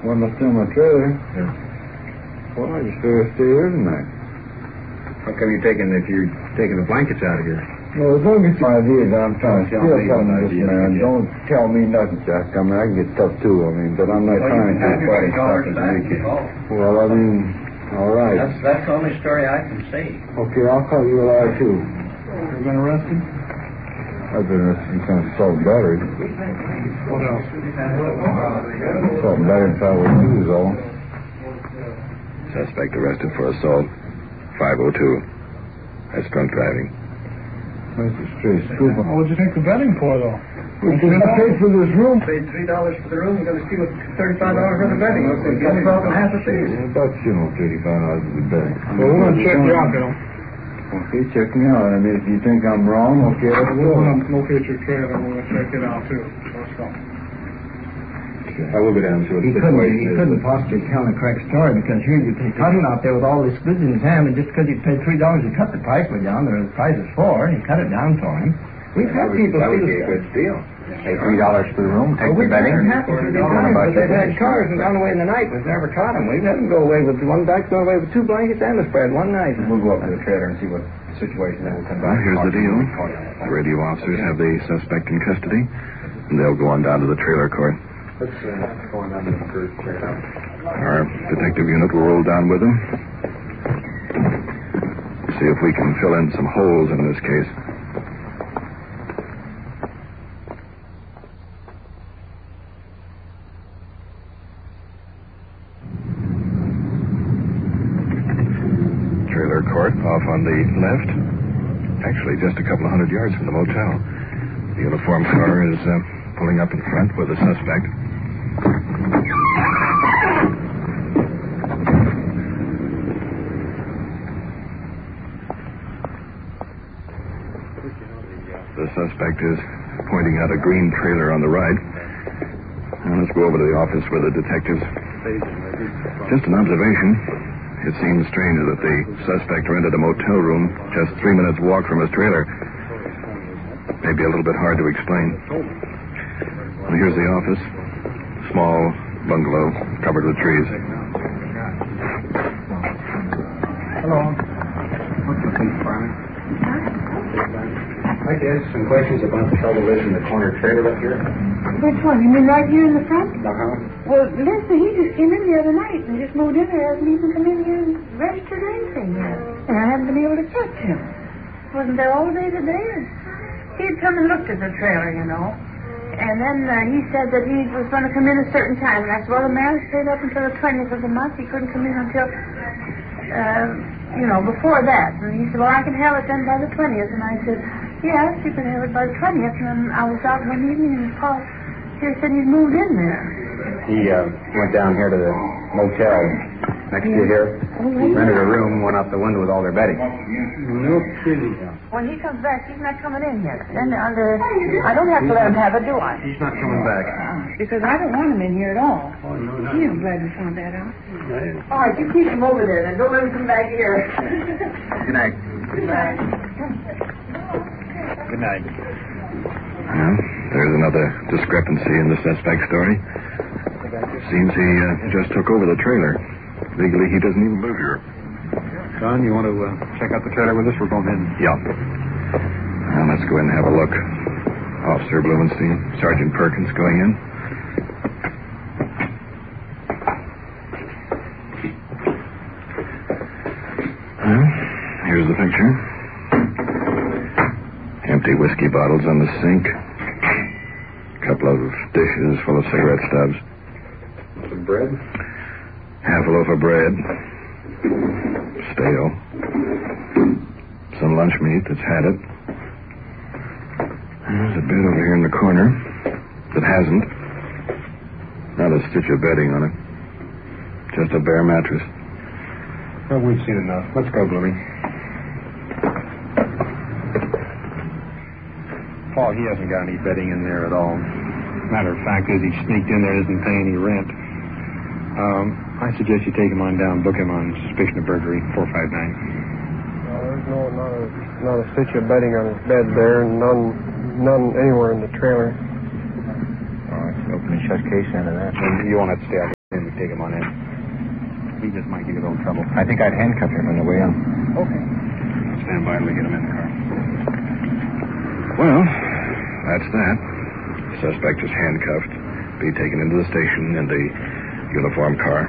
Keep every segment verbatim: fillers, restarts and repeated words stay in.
When I steal my trailer, Yeah. well, I just figured I'd stay here tonight. How come you're taking, if you're taking the blankets out of here? Well, don't get your idea that I'm trying to Don't steal tell me something what from this idea man. you get. Don't tell me nothing, Jack. I mean, I can get tough too, I mean, but I'm not Well, trying you to can have get your buddy fifty dollars stuff back. weekend. Oh. Well, I mean, all right. That's, that's the only story I can say. Okay, I'll call you a liar too. You've been arrested? I've been arrested in some assault and battery. What else? Assault and battery if I was two is all. Suspect arrested for assault. five oh two. That's drunk driving. That's a straight scoop. What would you take the betting for, though? We just paid for this room. Paid three dollars for the room. You're going to steal thirty-five dollars worth of betting. It's only broken half a piece. I thought you know thirty-five dollars is the bet. Well, we're going to check you out, Bill. Okay, check me out. I mean, if you think I'm wrong, okay, let's We're go. going to locate your trailer, and we're going to check it out, too. Let's go. I will go down to He couldn't, he couldn't possibly tell a correct story because here you take cutting out there with all this goods in his hand, and just because he paid three dollars, he cut the price way down. The price is four, and he cut it down for him. We've had people That would do be a this. good steal. Pay three dollars for the room, take Well, the we've had betting. it happen three times, but they've had cars and gone away in the night. We've never caught them. We've had them go away with one back, go away with two blankets and a spread one night. We'll go up to the trailer and see what the situation is. We'll come Well, back. here's the deal. Report on it. The radio officers have the suspect in custody, and they'll go on down to the trailer court. Let's uh, go on down to the first trailer. Our detective unit will roll down with them. See if we can fill in some holes in this case. Trailer court off on the left. Actually, just a couple of hundred yards from the motel. The uniform car is uh, pulling up in front with the suspect. The suspect is pointing out a green trailer on the right. Now let's go over to the office with the detectives. Just an observation. It seems strange that the suspect rented a motel room just three minutes walk from his trailer. Maybe a little bit hard to explain. Well, here's the office. Small bungalow covered with trees. Hello. What's the police department? I'd like to ask some questions about the fellow who lives in the corner trailer up here. Which one? You mean right here in the front? Uh-huh. Well, listen, he just came in the other night and just moved in there. Hasn't even come in here and registered or anything yet. And I haven't been able to catch him. Wasn't there all day today? He'd come and looked at the trailer, you know. And then uh, he said that he was going to come in a certain time. And I said, well, the marriage stayed up until the twentieth of the month. He couldn't come in until, uh, you know, before that. And he said, well, I can have it then by the twentieth. And I said, yes, you can have it by the twentieth. And then I was out one evening and Paul here said he'd moved in there. He uh, went down here to the motel next to here, rented a room, went out the window with all their bedding. No kidding. When he comes back, he's not coming in here. Then under, I don't have to let him have it, do I? He's not coming back. Because I don't want him in here at all. Gee, I'm glad we found that out. All right, you keep him over there, then. Don't let him come back here. Good night. Good night. Good night. Well, there's another discrepancy in the suspect's story. Seems he uh, just took over the trailer. Legally, he doesn't even live here. Don, you want to uh, check out the trailer with us? We're going in. Yeah. Well, let's go in and have a look. Officer Blumenstein, Sergeant Perkins going in. Well, here's the picture. Empty whiskey bottles on the sink. A couple of dishes full of cigarette stubs. Some bread? Half a loaf of bread. Stale. Some lunch meat that's had it. There's a bed over here in the corner that hasn't. Not a stitch of bedding on it. Just a bare mattress. Well, we've seen enough. Let's go, Bluey. Paul, he hasn't got any bedding in there at all. Matter of fact is he sneaked in there and isn't paying any rent. Um, I suggest you take him on down, book him on suspicion of burglary, four five nine. Uh, there's no, not a, not a stitch of bedding on his bed there, and none, none anywhere in the trailer. All right, open and shut case into that. You won't have to stay out Then we take him on in. He just might give you a little trouble. I think I'd handcuff him on the way in. Okay. Stand by and we get him in the car. Well, that's that. The suspect is handcuffed, be taken into the station in the uniform car.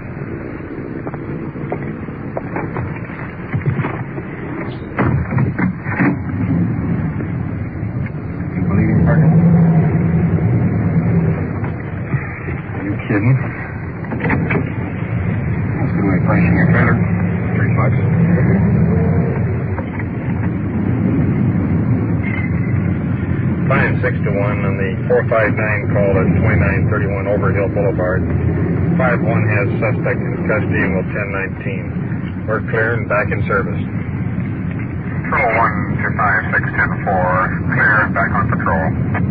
You believe him, Parker? Are you kidding? That's a good way of pricing your trailer. Three bucks. Five six to one on the four five nine call at twenty-nine thirty-one Overhill Boulevard. Five one has suspect in custody and will ten nineteen. We're clear and back in service. Control one to five six ten four, clear and back on patrol.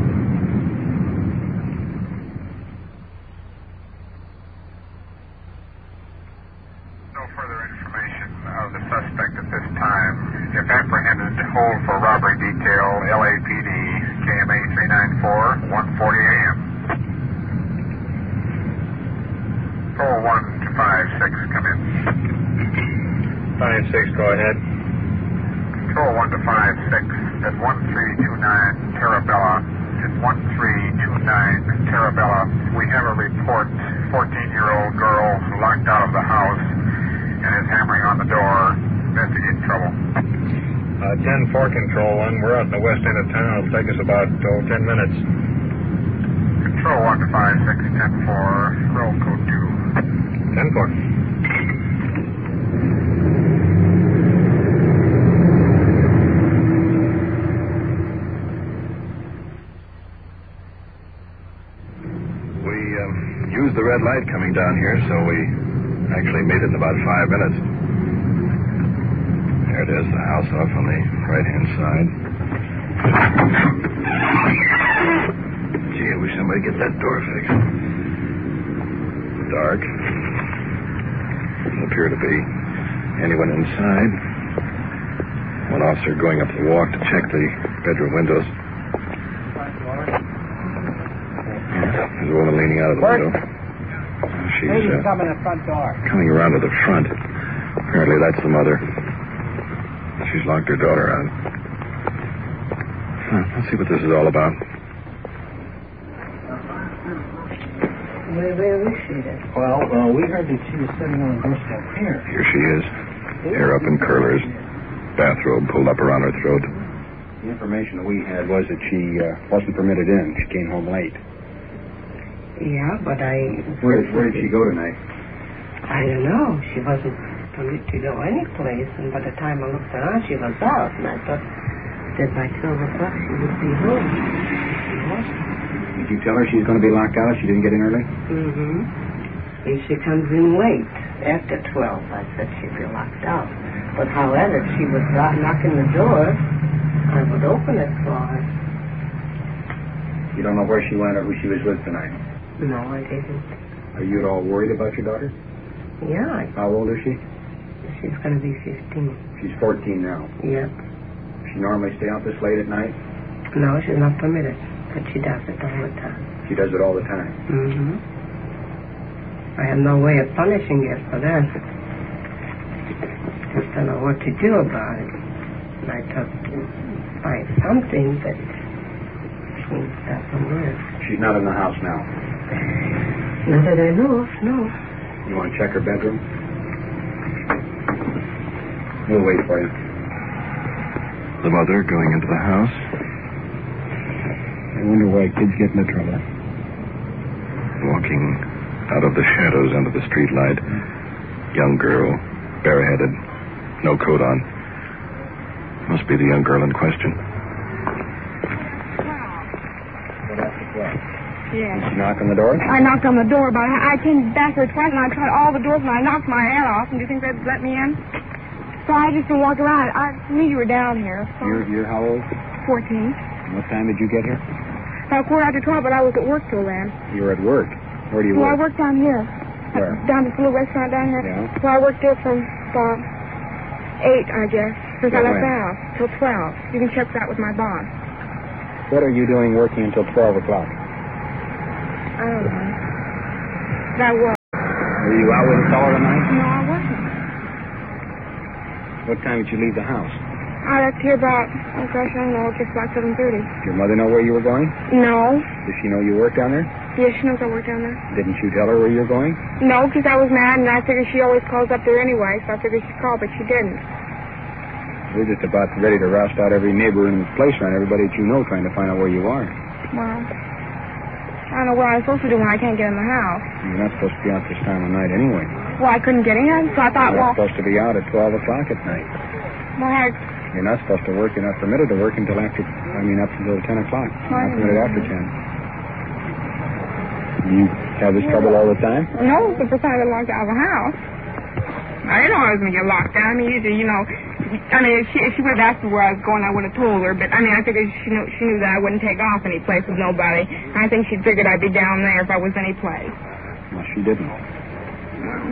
No further information of the suspect at this time. If apprehended, hold for robbery detail, L A P D, K M A three nine four, one forty A M. Control one to five six, come in. Five six, go ahead. Control one to five six at one three two nine Terabella. At one three two nine Terabella, we have a report. fourteen-year-old girl locked out of the house and is hammering on the door. Investigate trouble. Uh, ten four Control one, we're out in the west end of town. It'll take us about oh, ten minutes. Control one to five six ten four, roll code two. ten four. Used the red light coming down here, so we actually made it in about five minutes. There it is, the house off on the right-hand side. Gee, I wish somebody get that door fixed. Dark. Doesn't appear to be anyone inside. One officer going up the walk to check the bedroom windows. There's a woman leaning out of the window. She's uh, coming in the front door. coming around to the front. Apparently that's the mother. She's locked her daughter out. Huh, let's see what this is all about. Where, where is she then? Well, uh, we heard that she was sitting on the doorstep here. Here she is. Hair up in curlers. Bathrobe pulled up around her throat. The information that we had was that she uh, wasn't permitted in. She came home late. Yeah, but I... Where, where did she go tonight? I don't know. She wasn't permitted to go any place, and by the time I looked around, she was out, and I thought that by twelve o'clock she would be home. She wasn't. Did you tell her she's going to be locked out? She didn't get in early? Mm-hmm. If she comes in late, after twelve, I said she'd be locked out. But however, if she was knocking the door, I would open it for her. You don't know where she went or who she was with tonight? No, I didn't. Are you at all worried about your daughter? Yeah, I, How old is she? she's going to be fifteen. She's fourteen now. Yep. Does she normally stay out this late at night? No, she's not permitted, but she does it all the time. She does it all the time. Mm-hmm. I have no way of punishing her for that. Just don't know what to do about it. And I thought to find something that seems doesn't work. She's not in the house now. Not that I know of, no. You want to check her bedroom? We'll wait for you. The mother going into the house. I wonder why kids get into trouble. Walking out of the shadows under the street light. Young girl, bareheaded, no coat on. Must be the young girl in question. Yes. Did you knock on the door? I knocked on the door, but I, I came back there twice, and I tried all the doors, and I knocked my head off. And do you think they'd let me in? So I just walked around. I knew you were down here. So You're, you're how old? fourteen. And what time did you get here? About quarter after twelve, but I was at work till then. You were at work. Where do you So I work? worked down here. Where? Down at the little restaurant down here. Yeah. So I worked there from about eight, I guess, since Till I left when? the house, till twelve. You can check that with my boss. What are you doing working until twelve o'clock? I don't know. That was. Were you out with a fellow tonight? No, I wasn't. What time did you leave the house? I left here about, oh gosh, I don't know, just about seven thirty. Did your mother know where you were going? No. Does she know you work down there? Yes, she knows I work down there. Didn't you tell her where you were going? No, because I was mad, and I figured she always calls up there anyway, so I figured she'd call, but she didn't. We're just about ready to roust out every neighbor in the place around everybody that you know, trying to find out where you are. Well, I don't know what I'm supposed to do when I can't get in the house. You're not supposed to be out this time of night anyway. Well, I couldn't get in, so I thought, You're well... not supposed to be out at twelve o'clock at night. Well, I... You're not supposed to work. You're not permitted to work until after, I mean, up until ten o'clock. You're not permitted after ten. You have this trouble all the time? No, it's the first time I got locked out of the house. I didn't know I was going to get locked out. I mean, usually, you know, I mean, if she, if she would have asked me where I was going, I would have told her. But, I mean, I figured she knew, she knew that I wouldn't take off any place with nobody. I think she figured I'd be down there if I was any place. Well, she didn't. Well...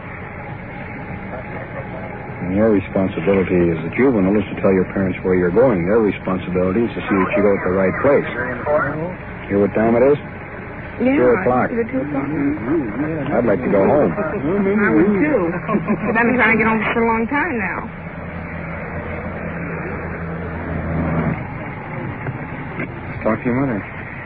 And your responsibility as a juvenile is to tell your parents where you're going. Their responsibility is to see that you go to the right place. Hear what time it is? Yeah, Two o'clock. Is it two o'clock? I'd like to go home. I would too. But I've been trying to get home for a long time now. Let's talk to your mother.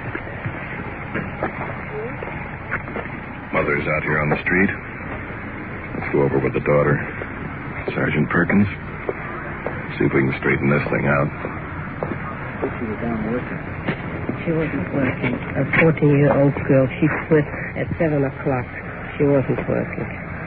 Mother's out here on the street. Let's go over with the daughter. Sergeant Perkins. See if we can straighten this thing out. She was down working. She wasn't working. A fourteen-year-old girl. She quit at seven o'clock. She wasn't working.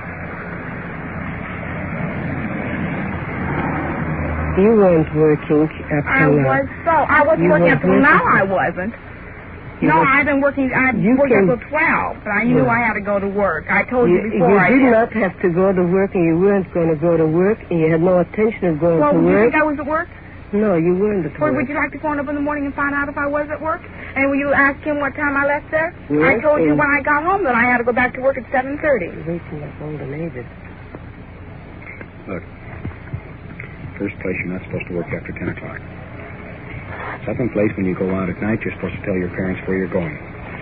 You weren't working up I till now. was so. I wasn't You working weren't up till working. now. I wasn't. You no, were- I've been working. I You worked can- until twelve, but I knew Well- I had to go to work. I told you, You, before. you I did did. not have to go to work, and you weren't going to go to work, and you had no intention of going Well, to would you work. think I was at work? No, you weren't at Or work. would you like to phone up in the morning and find out if I was at work? And will you ask him what time I left there? Yes, I told you and- when I got home that I had to go back to work at seven thirty. Waking up all the neighbors. Look, first place, you're not supposed to work after ten o'clock. Second place, when you go out at night, you're supposed to tell your parents where you're going.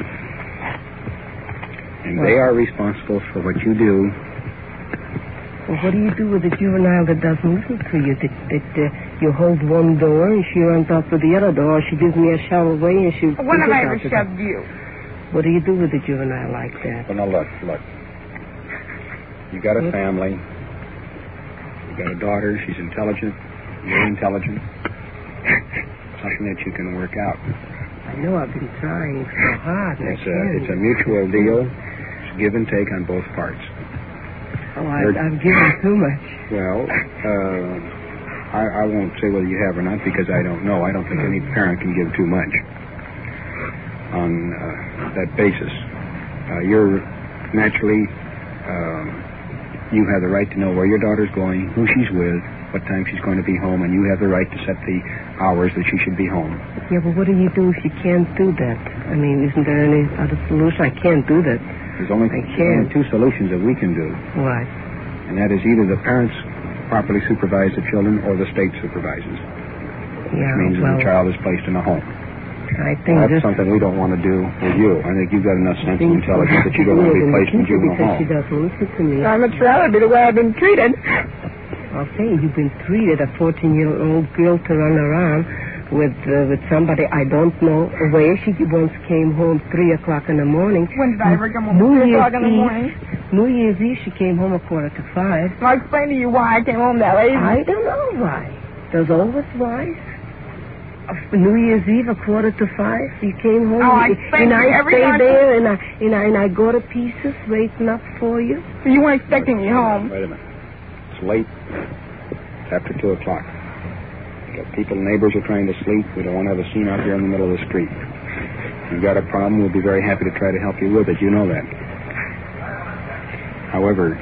And they are responsible for what you do. Well, what do you do with a juvenile that doesn't listen to you? That, that uh, you hold one door and she runs out to the other door, or she gives me a shovel away and she... When have I ever pushes shoved out the- you? What do you do with a juvenile like that? Well, now look, look. You got a family. You got a daughter. She's intelligent. You're intelligent. Something that you can work out. I know I've been trying so hard. and I It's a, can't. it's a mutual deal. It's give and take on both parts. Oh, I, I've given too much. Well, uh, I, I won't say whether you have or not because I don't know. I don't think any parent can give too much on uh, that basis. Uh, you're naturally, um, you have the right to know where your daughter's going, who she's with, what time she's going to be home, and you have the right to set the hours that she should be home. Yeah, but what do you do if you can't do that? I mean, isn't there any other solution? I can't do that. There's only, I there's can't. only two solutions that we can do, What? and that is either the parents properly supervise the children or the state supervises, which Yeah, means well, that the child is placed in a home. I think That's this... something we don't want to do with you. I think you've got enough sense and intelligence that you don't want to be placed in a juvenile because she home. doesn't listen to me. I'd much rather be the way I've been treated. I'll say you've been treated, a fourteen-year-old girl to run around with uh, with somebody I don't know where. She once came home three o'clock in the morning. When did I ever come home New at three Year's o'clock in the Eve- morning? New Year's Eve, she came home a quarter to five. I'll explain to you why I came home that late. I don't know why. There's always why. Uh, New Year's Eve, a quarter to five, you came home. Oh, I and, explained and to you I every stay time- there, and I, and, I, and I go to pieces waiting up for you. So you weren't expecting me home. Wait a minute. It's late. It's after two o'clock. We got people, neighbors are trying to sleep. We don't want to have a scene out here in the middle of the street. If you've got a problem, we'll be very happy to try to help you with it. You know that. However,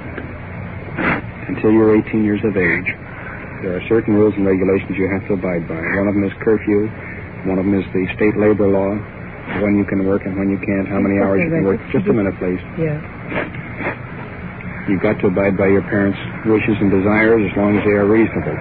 until you're eighteen years of age, there are certain rules and regulations you have to abide by. One of them is curfew. One of them is the state labor law, when you can work and when you can't, how many hours you can work. Just a minute, please. Yeah. You've got to abide by your parents' wishes and desires as long as they are reasonable.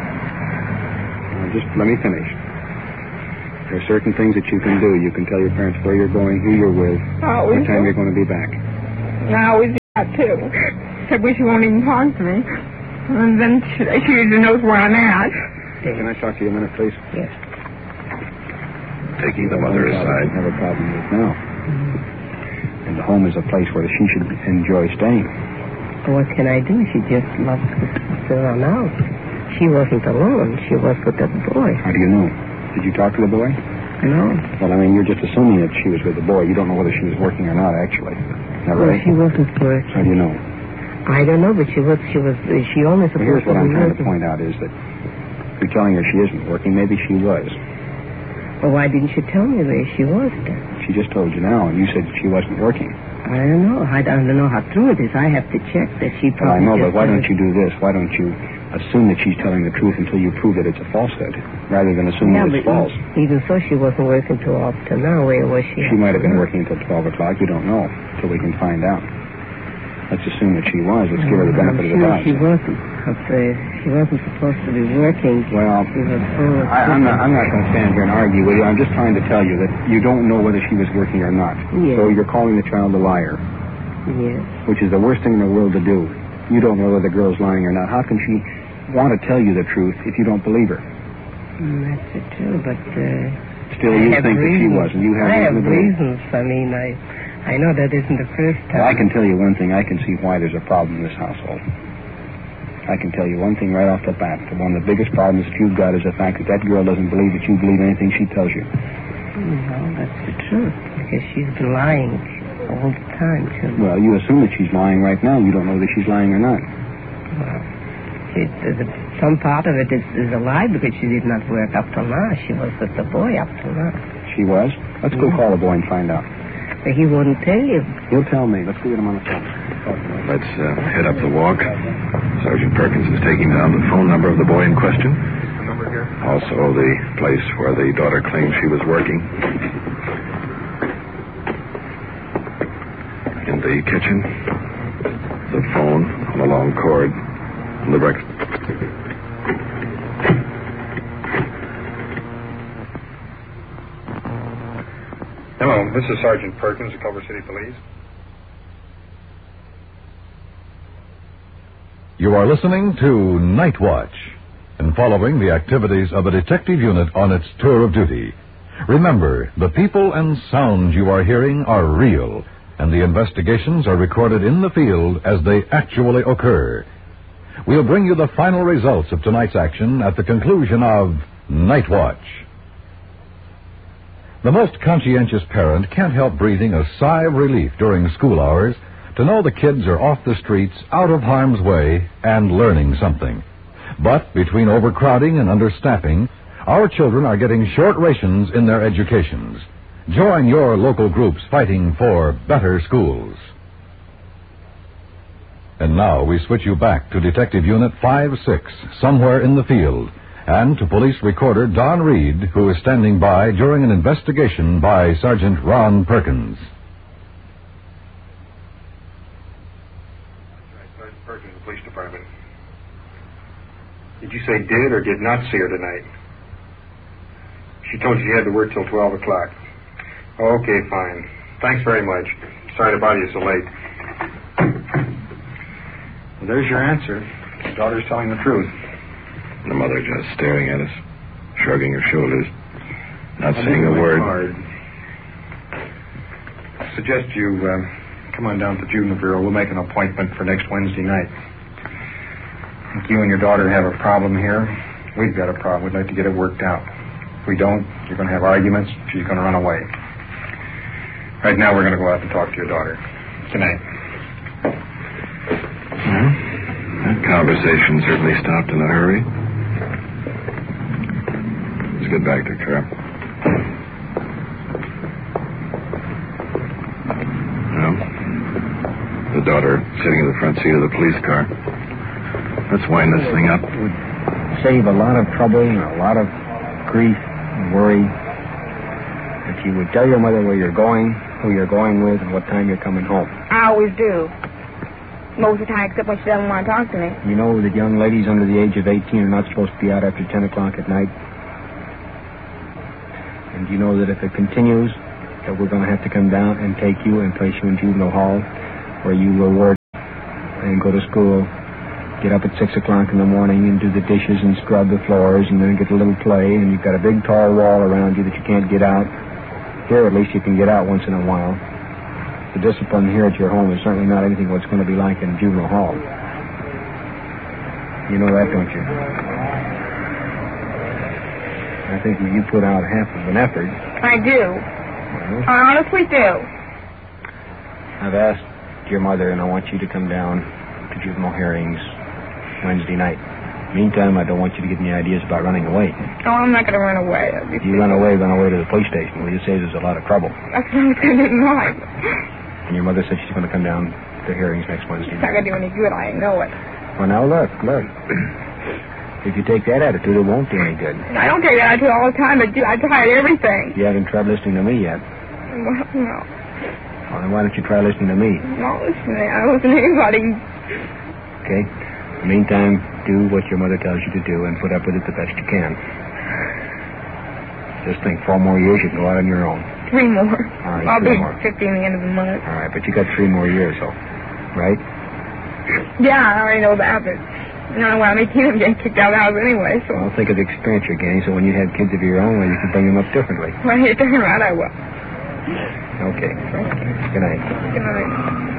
Now, just let me finish. There are certain things that you can do. You can tell your parents where you're going, who you're with, I always what time do. you're going to be back. I always that too. Except when she won't even talk to me. And then she, she usually knows where I'm at. Can I talk to you a minute, please? Yes. Taking the mother aside. Have a problem with now. And the home is a place where she should enjoy staying. What can I do? She just loves to sit around out. She wasn't alone. She was with that boy. How do you know? Did you talk to the boy? No. Well, I mean, you're just assuming that she was with the boy. You don't know whether she was working or not, actually. Is that Well, right? she wasn't working. How do you know? I don't know, but she was. She was. She only Well, supposed here's what to I'm be trying to working. point out is that you're telling her she isn't working. Maybe she was. Well, why didn't you tell me where she was then? She just told you now, and you said she wasn't working. I don't know. I don't know how true it is. I have to check that she Well, I probably. know, but just why told don't you do this? Why don't you assume that she's telling the truth until you prove that it's a falsehood, rather than assuming Yeah, it's but false? even so, she wasn't working till up to now. Where was she? She might have been working until twelve o'clock. You don't know until we can find out. Let's assume that she was. Let's give her the benefit I'm of the sure doubt. she wasn't. But, uh, she wasn't supposed to be working. Well, She was full of I, I'm not. I'm not going to stand here and argue with you. I'm just trying to tell you that you don't know whether she was working or not. Yes. So you're calling the child a liar, Yes. which is the worst thing in the world to do. You don't know whether the girl's lying or not. How can she want to tell you the truth if you don't believe her? Mm, that's it too, but uh, Still, I you have think that she reasons. was, and you have I have reason to believe. reasons. I mean, I, I know that isn't the first time. Well, I can tell you one thing. I can see why there's a problem in this household. I can tell you one thing right off the bat. That one of the biggest problems that you've got is the fact that that girl doesn't believe that you believe anything she tells you. Well, that's the truth, because she's been lying all the time to me. Well, you assume that she's lying right now. You don't know that she's lying or not. Well, she, the, some part of it is, is a lie, because she did not work up till now. She was with the boy up till now. She was? Let's go Yeah. call the boy and find out. But he wouldn't tell you. He'll tell me. Let's go get him on the phone. Let's uh, head up the walk. Sergeant Perkins is taking down the phone number of the boy in question. The number here? Also the place where the daughter claims she was working. In the kitchen, the phone on a long cord, and the breakfast. Hello, this is Sergeant Perkins of Culver City Police. You are listening to Night Watch and following the activities of a detective unit on its tour of duty. Remember, the people and sounds you are hearing are real, and the investigations are recorded in the field as they actually occur. We'll bring you the final results of tonight's action at the conclusion of Night Watch. The most conscientious parent can't help breathing a sigh of relief during school hours to know the kids are off the streets, out of harm's way, and learning something. But between overcrowding and understaffing, our children are getting short rations in their educations. Join your local groups fighting for better schools. And now we switch you back to Detective Unit five six, somewhere in the field, and to police recorder Don Reed, who is standing by during an investigation by Sergeant Ron Perkins. Sergeant Perkins, the police department. Did you say did or did not see her tonight? She told you she had to work till twelve o'clock. Okay, fine. Thanks very much. Sorry to bother you so late. Well, there's your answer. Your daughter's telling the truth. The mother just staring at us, shrugging her shoulders, not I'll saying leave a my word. card. I suggest you uh, come on down to the Juvenile Bureau. We'll make an appointment for next Wednesday night. If you and your daughter have a problem here, we've got a problem. We'd like to get it worked out. If we don't, you're going to have arguments. She's going to run away. Right now, we're going to go out and talk to your daughter. Good night. Well, that conversation certainly stopped in a hurry. Let's get back to Carol. Well, the daughter sitting in the front seat of the police car. Let's wind this thing up. It would save a lot of trouble and a lot of grief and worry if you would tell your mother where you're going, who you're going with, and what time you're coming home. I always do. Most of the time, except when she doesn't want to talk to me. You know that young ladies under the age of eighteen are not supposed to be out after ten o'clock at night. And you know that if it continues, that we're going to have to come down and take you and place you in juvenile hall, where you will work and go to school. Get up at six o'clock in the morning and do the dishes and scrub the floors and then get a little play, and you've got a big tall wall around you that you can't get out. Here, at least, you can get out once in a while. The discipline here at your home is certainly not anything what's going to be like in juvenile hall. You know that, don't you? I think you put out half of an effort. I do. Well, I honestly do. I've asked your mother, and I want you to come down to juvenile hearings Wednesday night. Meantime, I don't want you to get any ideas about running away. Oh, I'm not going to run away. If you run away, run away to the police station. Will you say there's a lot of trouble? That's what I was going to do tonight. And your mother said she's going to come down to hearings next Wednesday It's not night. going to do any good. I know it. Well, now, look, look. If you take that attitude, it won't do any good. I don't take that attitude all the time. I do. I tried everything. You haven't tried listening to me yet. Well, no. Well, then why don't you try listening to me? Not listening. I don't listen to anybody. Okay? In the meantime, do what your mother tells you to do and put up with it the best you can. Just think, four more years, you can go out on your own. Three more. All right, I'll three be more. fifty in the end of the month. All right, but you got three more years, though, right? Yeah, I already know that, but you know, when I'm eighteen, I'm getting kicked out of the house anyway, so. Well, think of the experience you're getting, so when you have kids of your own, well, you can bring them up differently. Well, you're darn right I will. Okay. Good night. Good night.